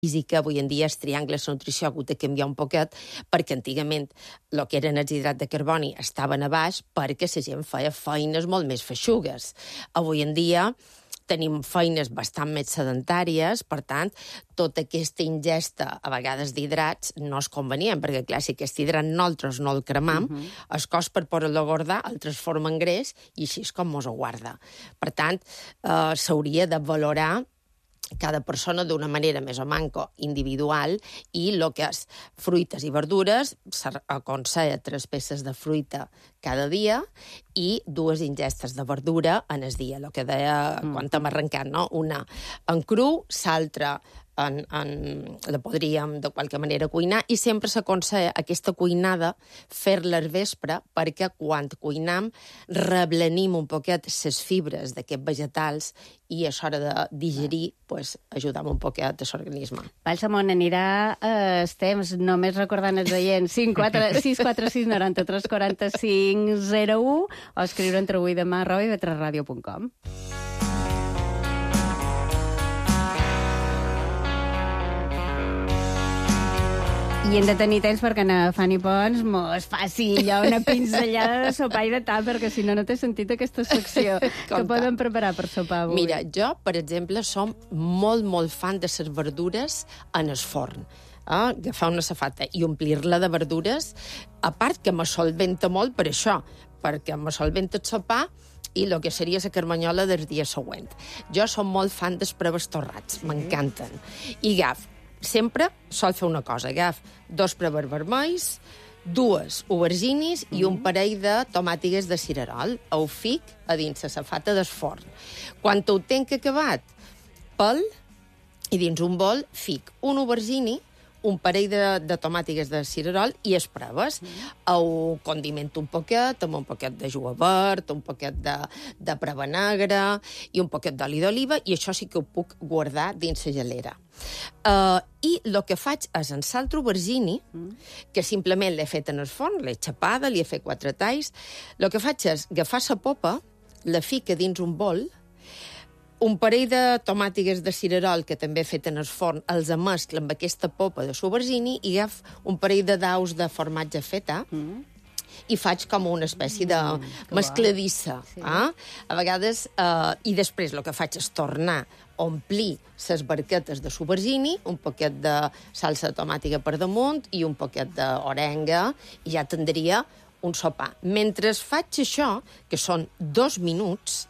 física, avui en dia els triangles de nutrició ha hagut de canviar un poquet, perquè antigament el que eren els hidrats de carboni estaven a baix perquè la gent feia feines molt més feixugues. Avui en dia tenim feines bastant més sedentàries, per tant, tota aquesta ingesta, a vegades d'hidrats, no és convenient, perquè, clar, si aquest hidrat nosaltres no el cremam, el cos per poder-lo guardar el transforma en greix i així és com mos ho guarda. Per tant, s'hauria de valorar cada persona d'una manera més o manco individual i el que és fruites i verdures, s'aconsella 3 peces de fruita cada dia i 2 ingestes de verdura en el dia, el que deia quan hem arrencat, no? Una en cru, l'altra la podríem de qualque manera cuinar i sempre s'aconsella aquesta cuinada fer-la al vespre perquè quan cuinam reblanim un poquet les fibres d'aquests vegetals i a l'hora de digerir ajudam un poquet a l'organisme. Val, Samon, anirà els temps, només recordant els oients, 646 93 45 01 o escriure entre avui demà @ivetresradio.com. I hem de tenir temps perquè a Fanny Pons mos faci allò una pinzellada de sopar i de tall, perquè si no, no té sentit aquesta secció que poden preparar per sopar avui. Mira, jo, per exemple, som molt fan de les verdures en el forn. Agafar una safata i omplir-la de verdures, a part que me solventa molt per això, perquè me solventa el sopar i el que seria la carmanyola del dia següent. Jo som molt fan dels preves torrats, m'encanten. I agaf, sempre sol fer una cosa, agaf 2 preves vermells, 2 auberginis i un parell de tomàtigues de cirerol. Ho fic a dins la safata del forn. Quan ho tenc acabat, pel i dins un bol fic un aubergini, un parell de tomàtigues de cirerol i es preves. Ho condimento un poquet, amb un poquet de julivert, un poquet de preva negra i un poquet d'oli d'oliva, i això sí que ho puc guardar dins la gelera. I el que faig és en l'altre aubergini, que simplement l'he fet en el forn, l'he xapada, li he fet 4 talls, el que faig és agafar la popa, la fica dins un bol, un parell de tomàtigues de cirerol que també he fet en el forn, els amesclo amb aquesta popa de l'aubergini i agaf un parell de daus de formatge feta i faig com una espècie de mescladissa. Sí. A vegades, i després el que faig és tornar a omplir les barquetes de l'aubergini, un poquet de salsa de tomàtiga per damunt i un poquet d'orenga, i ja tindria un sopar. Mentre faig això, que són 2 minuts,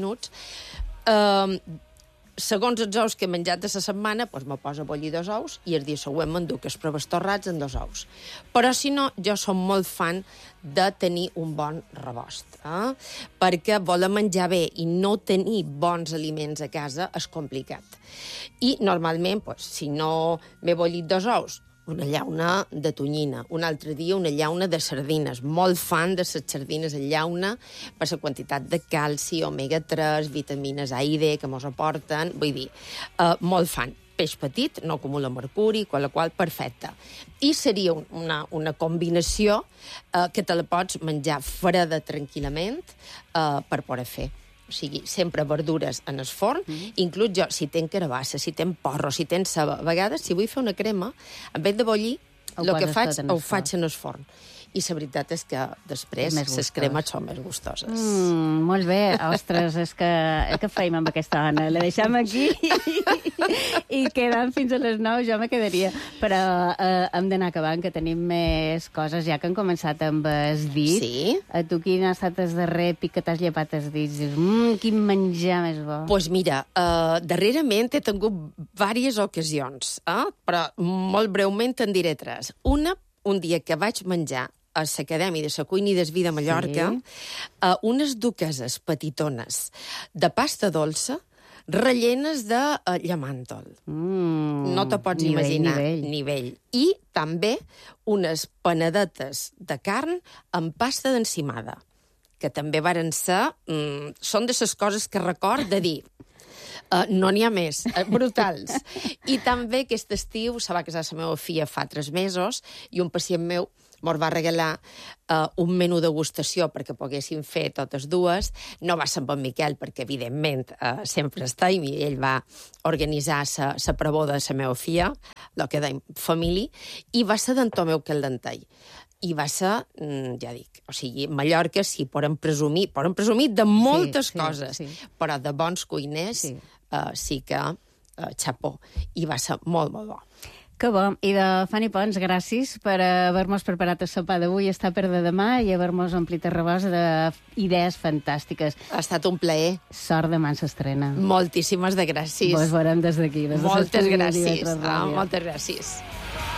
segons els ous que he menjat de la setmana, me poso a bullir 2 ous i el dia següent m'enduc els preves torrats en 2 ous. Però, si no, jo som molt fan de tenir un bon rebost. Perquè voler menjar bé i no tenir bons aliments a casa és complicat. I, normalment, si no m'he bullit 2 ous, una llauna de tonyina, un altre dia una llauna de sardines. Molt fan de les sardines en llauna per la quantitat de calci, omega-3, vitamines A i D que mos aporten. Vull dir, molt fan. Peix petit, no acumula mercuri, qual perfecta. I seria una combinació que te la pots menjar freda tranquil·lament per poder fer. O sigui, sempre verdures en el forn, inclús jo, si tenc carabassa, si tenc porro, si tenc ceba. A vegades, si vull fer una crema, en vez de bullir, el que faig, ho faig en el forn. I la veritat és que després les cremes són més gustoses. Molt bé. Ostres, és que feim amb aquesta dona. La deixem aquí i quedant fins a les 9 jo me quedaria. Però hem d'anar acabant, que tenim més coses, ja que han començat amb el dit. Sí. A tu quin ha estat el darrer pic que t'has llepat els dits? Dius, quin menjar més bo. Doncs mira, darrerament he tingut diverses ocasions, però molt breument en diré 3. Un dia que vaig menjar a l'Acadèmia de la Cuina i del Vi de Mallorca, unes duqueses petitones de pasta dolça rellenes de llamàntol. No te pots imaginar. Nivell. I també unes panadetes de carn amb pasta d'encimada, que també varen ser... Són de les coses que record de dir... No n'hi ha més, brutals. I també aquest estiu se va casar la meva filla fa 3 mesos i un pacient meu mos va regalar un menú degustació perquè poguéssim fer totes dues. No va ser amb en Miquel, perquè, evidentment, sempre està, i ell va organitzar la preboda de la meva filla, el que dèiem família, i va ser d'en Tomeu Caldentall. I va ser, ja dic, o sigui, Mallorca sí, poden presumir de moltes coses, però de bons cuiners sí que xapó. I va ser molt, molt bo. Que bo. I de Fanny Pons, gràcies per haver-nos preparat el sopar d'avui, estar per de demà i haver-nos omplit el rebost d'idees fantàstiques. Ha estat un plaer. Sort demà en s'estrena. Moltíssimes de gràcies. Vos veurem des d'aquí. Moltes gràcies. Moltes gràcies.